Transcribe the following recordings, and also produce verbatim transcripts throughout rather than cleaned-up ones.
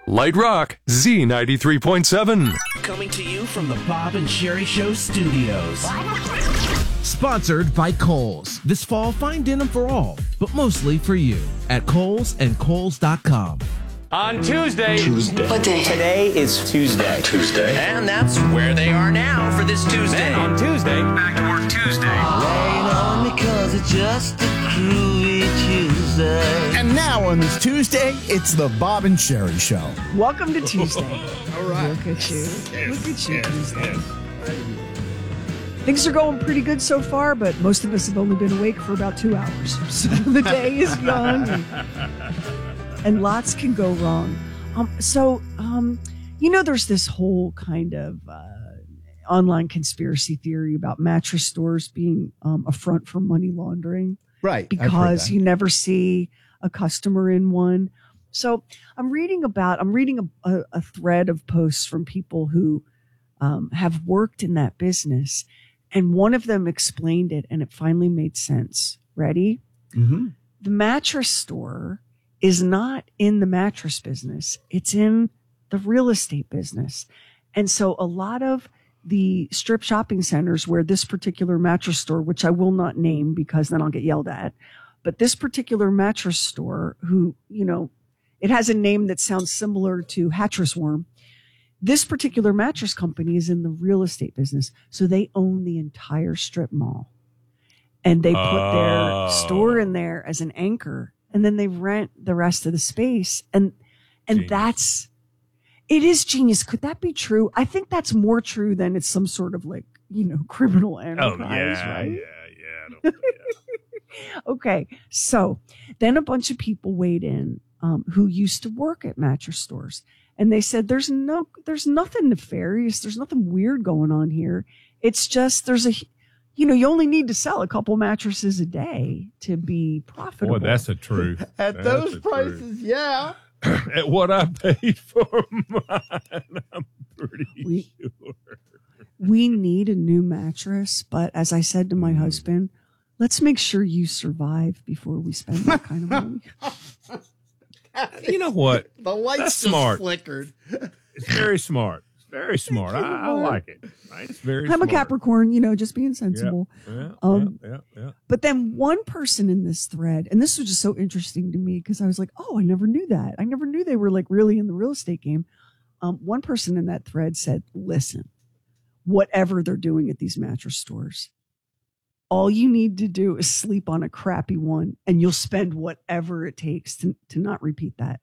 Light Rock, Z ninety-three point seven. Coming to you from the Bob and Sherry Show studios. Sponsored by Kohl's. This fall, find denim for all, but mostly for you at Kohl's and Kohl's dot com. On Tuesday. Tuesday. What day? Today is Tuesday. Tuesday. And that's where they are now for this Tuesday. Then on Tuesday. Back to work Tuesday. Rain on me 'cause it's just a groovy Tuesday. And now on this Tuesday, it's the Bob and Sherry Show. Welcome to Tuesday. All right. Look at you. Yes. Look at you, Yes. Tuesday. Yes. Things are going pretty good so far, but most of us have only been awake for about two hours. So the day is young, and, and lots can go wrong. Um, so, um, you know, there's this whole kind of uh, online conspiracy theory about mattress stores being um, a front for money laundering. Right. Because you never see a customer in one. So I'm reading about, I'm reading a, a, a thread of posts from people who um, have worked in that business. And one of them explained it and it finally made sense. Ready? Mm-hmm. The mattress store is not in the mattress business. It's in the real estate business. And so a lot of the strip shopping centers where this particular mattress store, which I will not name because then I'll get yelled at, but this particular mattress store who, you know, it has a name that sounds similar to Hattress Worm. This particular mattress company is in the real estate business. So they own the entire strip mall and they put Oh. their store in there as an anchor and then they rent the rest of the space. And, and Genius. that's, it is genius. Could that be true? I think that's more true than it's some sort of like, you know, criminal enterprise, Oh, yeah, right? yeah, yeah. I don't, yeah. Okay. So then a bunch of people weighed in um, who used to work at mattress stores. And they said, there's no, there's nothing nefarious. There's nothing weird going on here. It's just, there's a, you know, you only need to sell a couple mattresses a day to be profitable. Boy, that's a truth. At That's those a prices, truth. yeah. At what I paid for mine, I'm pretty We- sure. We need a new mattress. But as I said to my husband, let's make sure you survive before we spend that kind of money. You know what? The lights That's just smart. flickered. It's very smart. It's very smart. I, I like it. It's very I'm smart. a Capricorn, you know, just being Yeah, sensible. yeah, Um, yeah, yeah, yeah. But then one person in this thread, and this was just so interesting to me because I was like, oh, I never knew that. I never knew they were like really in the real estate game. Um, one person in that thread said, listen, whatever they're doing at these mattress stores, all you need to do is sleep on a crappy one and you'll spend whatever it takes to, to not repeat that.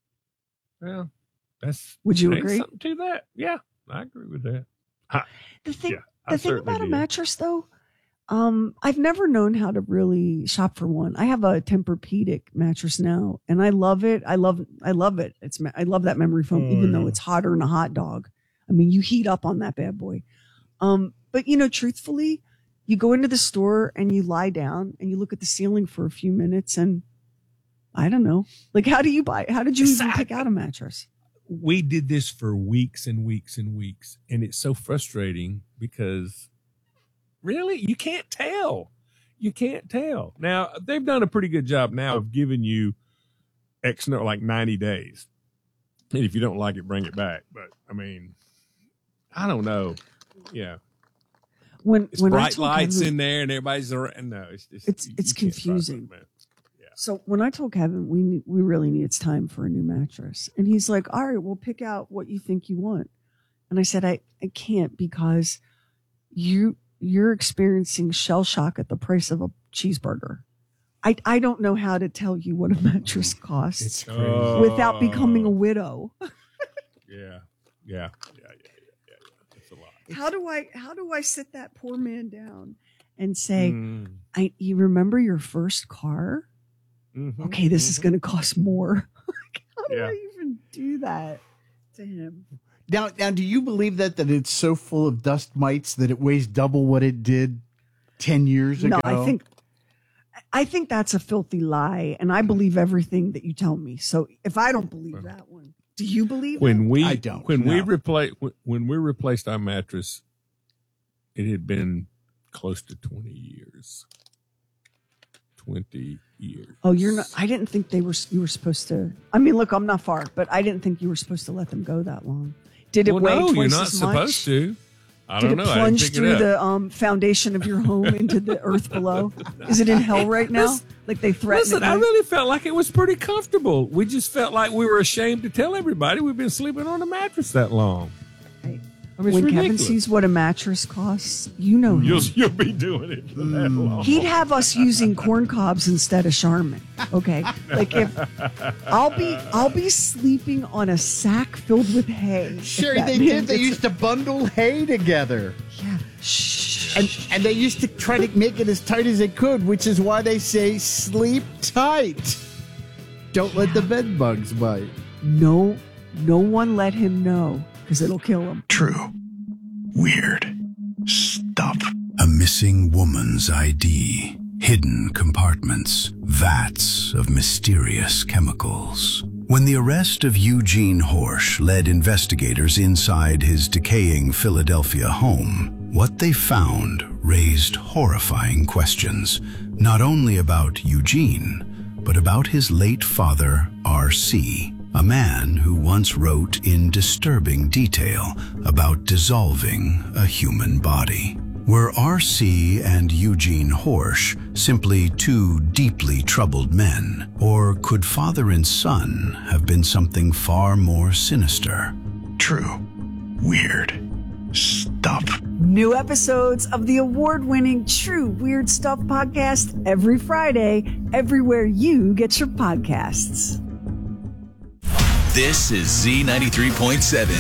Well, that's. Would you ain't agree? Something to that? Yeah, I agree with that. I, The thing, yeah, I the thing certainly about a did. mattress though, um, I've never known how to really shop for one. I have a Tempur-Pedic mattress now and I love it. I love, I love it. It's, me- I love that memory foam, Oh, even yeah. though it's hotter than a hot dog. I mean, you heat up on that bad boy. Um, but you know, truthfully, you go into the store and you lie down and you look at the ceiling for a few minutes and I don't know, like, how do you buy, how did you even Exactly. pick out a mattress? We did this for weeks and weeks and weeks, and it's so frustrating because really you can't tell. You can't tell. Now they've done a pretty good job now of giving you X no like ninety days, and if you don't like it, bring it back. But I mean, I don't know. Yeah, When, it's when I bright told lights Kevin- in there, and everybody's around. No, it's just, It's- you- it's you can't find confusing. something, man. So when I told Kevin we need, we really need it's time for a new mattress, and he's like, "All right, we'll pick out what you think you want." And I said, "I I can't because you you're experiencing shell shock at the price of a cheeseburger. I I don't know how to tell you what a mattress costs It's crazy. Oh. without becoming a widow. Yeah, yeah, yeah, yeah, yeah, yeah. That's a lot. How do I how do I sit that poor man down and say, Mm. I you remember your first car? Mhm, Okay, this is mhm. going to cost more." Like, how do Yeah. I even do that to him? Now, now, do you believe that that it's so full of dust mites that it weighs double what it did ten years ago? No, I think I think that's a filthy lie, and I believe everything that you tell me. So if I don't believe that one, do you believe When it? we I don't, when we no. replace when, when we replaced our mattress, it had been close to twenty years. twenty years. Oh, you're not. I didn't think they were. You were supposed to. I mean, look, I'm not far, but I didn't think you were supposed to let them go that long. Did it well, weigh no, twice you're not as much? supposed to. I Did don't it know. plunge I didn't pick through it up. the um, foundation of your home into the earth below? Is it in hell right now? Like they threatened? Listen, I really felt like it was pretty comfortable. We just felt like we were ashamed to tell everybody we've been sleeping on a mattress that long. Hey, I mean, it's when Kevin ridiculous. sees what a mattress costs, you know him. You'll, you'll be doing it for that long. He'd have us using corn cobs instead of Charmin. Okay, like if I'll be I'll be sleeping on a sack filled with hay. if Sure, that they man did. They gets- used to bundle hay together. Yeah. Shh. And, and they used to try to make it as tight as they could, which is why they say sleep tight. Don't let the bed bugs bite. No, no one let him know because it'll kill him. True. Weird. Stuff. A missing woman's I D. Hidden compartments. Vats of mysterious chemicals. When the arrest of Eugene Horsch led investigators inside his decaying Philadelphia home, what they found raised horrifying questions, not only about Eugene, but about his late father, R C, a man who once wrote in disturbing detail about dissolving a human body. Were R C and Eugene Horsch simply two deeply troubled men, or could father and son have been something far more sinister? True. Weird. Stuff. New episodes of the award-winning True Weird Stuff podcast every Friday, everywhere you get your podcasts. This is Z ninety-three point seven.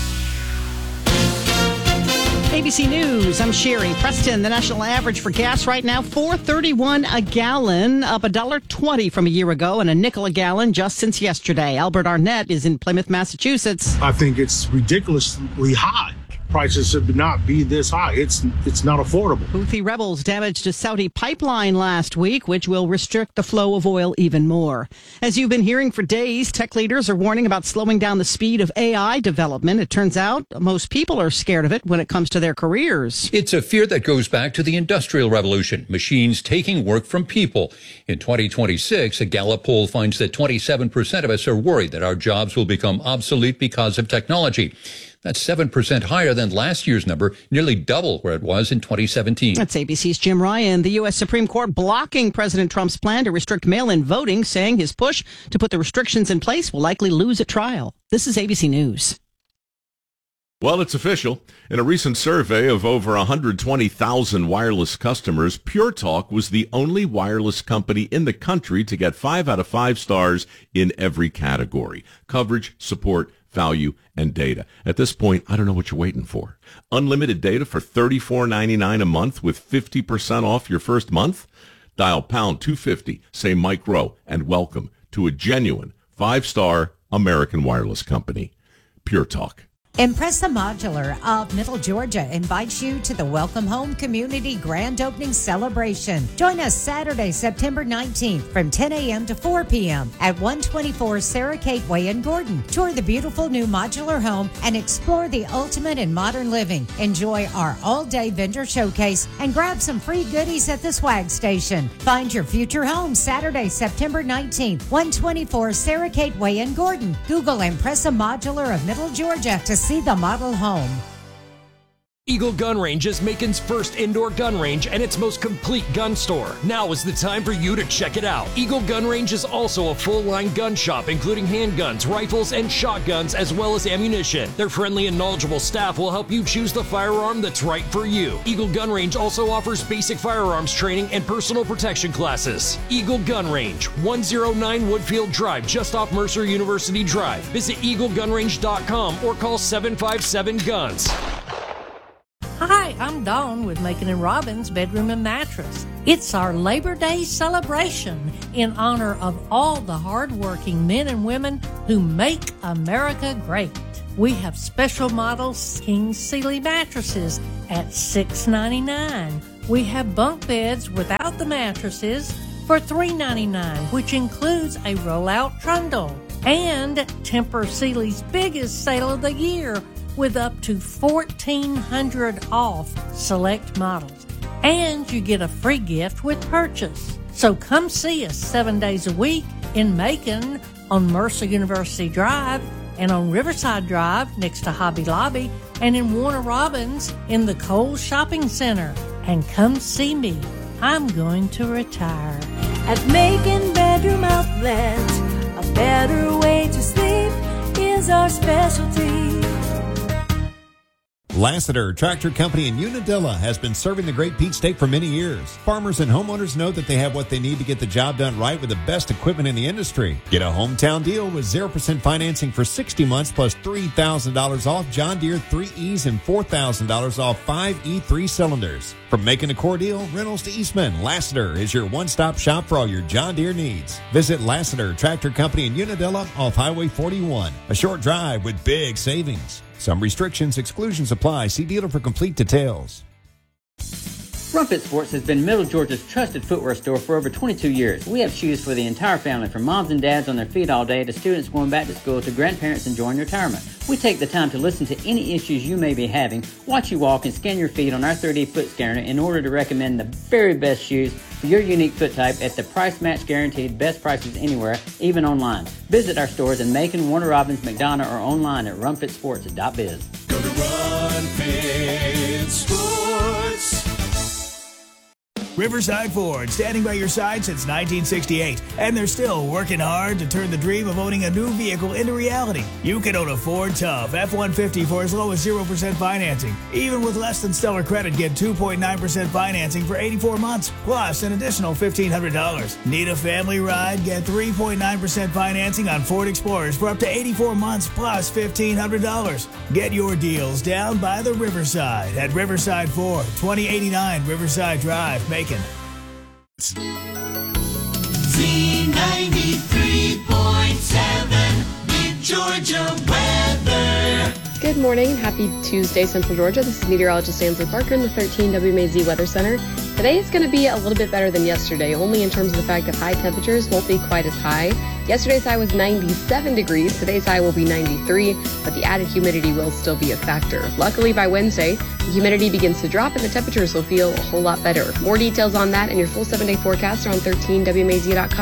A B C News, I'm Sherry. Preston, the national average for gas right now, four thirty-one a gallon, up one dollar twenty from a year ago, and a nickel a gallon just since yesterday. Albert Arnett is in Plymouth, Massachusetts. I think it's ridiculously high. Prices should not be this high. It's it's not affordable. Houthi rebels damaged a Saudi pipeline last week, which will restrict the flow of oil even more. As you've been hearing for days, tech leaders are warning about slowing down the speed of A I development. It turns out most people are scared of it when it comes to their careers. It's a fear that goes back to the Industrial Revolution, machines taking work from people. In twenty twenty-six, a Gallup poll finds that twenty-seven percent of us are worried that our jobs will become obsolete because of technology. That's seven percent higher than last year's number, nearly double where it was in twenty seventeen. That's A B C's Jim Ryan. The U S Supreme Court blocking President Trump's plan to restrict mail-in voting, saying his push to put the restrictions in place will likely lose at trial. This is A B C News. Well, it's official. In a recent survey of over one hundred twenty thousand wireless customers, Pure Talk was the only wireless company in the country to get five out of five stars in every category: coverage, support, value, and data. At this point, I don't know what you're waiting for. Unlimited data for thirty-four ninety-nine a month with fifty percent off your first month? Dial pound two fifty, say Mike Rowe, and welcome to a genuine five-star American wireless company. Pure Talk. Impressa Modular of Middle Georgia invites you to the Welcome Home Community Grand Opening Celebration. Join us Saturday, September nineteenth from ten a.m. to four p.m. at one twenty-four Sarah Kate Way in Gordon. Tour the beautiful new modular home and explore the ultimate in modern living. Enjoy our all-day vendor showcase and grab some free goodies at the swag station. Find your future home Saturday, September nineteenth, one twenty-four Sarah Kate Way in Gordon. Google Impressa Modular of Middle Georgia to see the model home. Eagle Gun Range is Macon's first indoor gun range and its most complete gun store. Now is the time for you to check it out. Eagle Gun Range is also a full-line gun shop, including handguns, rifles, and shotguns, as well as ammunition. Their friendly and knowledgeable staff will help you choose the firearm that's right for you. Eagle Gun Range also offers basic firearms training and personal protection classes. Eagle Gun Range, one oh nine Woodfield Drive, just off Mercer University Drive. Visit eagle gun range dot com or call seven five seven guns. Hi, I'm Dawn with Macon and Robbins Bedroom and Mattress. It's our Labor Day celebration in honor of all the hardworking men and women who make America great. We have special models King Sealy mattresses at six ninety-nine. We have bunk beds without the mattresses for three ninety-nine, which includes a roll-out trundle. And Tempur Sealy's biggest sale of the year, with up to fourteen hundred dollars off select models. and you get a free gift with purchase. So come see us seven days a week in Macon on Mercer University Drive and on Riverside Drive next to Hobby Lobby and in Warner Robins in the Kohl's Shopping Center. And come see me. I'm going to retire. At Macon Bedroom Outlet, a better way to sleep is our specialty. Lassiter Tractor Company in Unadilla has been serving the Great Peach State for many years. Farmers and homeowners know that they have what they need to get the job done right with the best equipment in the industry. Get a hometown deal with zero percent financing for sixty months plus three thousand dollars off John Deere three E's and four thousand dollars off five E three cylinders. From making a core deal, rentals to Eastman, Lassiter is your one-stop shop for all your John Deere needs. Visit Lassiter Tractor Company in Unadilla off Highway forty-one. A short drive with big savings. Some restrictions, exclusions apply. See dealer for complete details. Rumpet Sports has been Middle Georgia's trusted footwear store for over twenty-two years. We have shoes for the entire family, from moms and dads on their feet all day to students going back to school to grandparents enjoying retirement. We take the time to listen to any issues you may be having, watch you walk, and scan your feet on our thirty foot scanner in order to recommend the very best shoes for your unique foot type at the price match guaranteed best prices anywhere, even online. Visit our stores in Macon, Warner Robins, McDonough, or online at rumpet sports dot biz. Go to Run Sports. Riverside Ford, standing by your side since nineteen sixty-eight, and they're still working hard to turn the dream of owning a new vehicle into reality. You can own a Ford Tough F one fifty for as low as zero percent financing. Even with less than stellar credit, get two point nine percent financing for eighty-four months, plus an additional fifteen hundred dollars. Need a family ride? Get three point nine percent financing on Ford Explorers for up to eighty-four months, plus fifteen hundred dollars. Get your deals down by the Riverside at Riverside Ford, twenty eighty-nine Riverside Drive, Macon. Z ninety-three point seven, Mid Georgia weather. Good morning and happy Tuesday, Central Georgia. This is meteorologist Ansley Parker in the thirteen W M A Z Weather Center. Today is going to be a little bit better than yesterday, only in terms of the fact that high temperatures won't be quite as high. Yesterday's high was ninety-seven degrees. Today's high will be ninety-three, but the added humidity will still be a factor. Luckily, by Wednesday, the humidity begins to drop and the temperatures will feel a whole lot better. More details on that and your full seven-day forecast are on thirteen W M A Z dot com.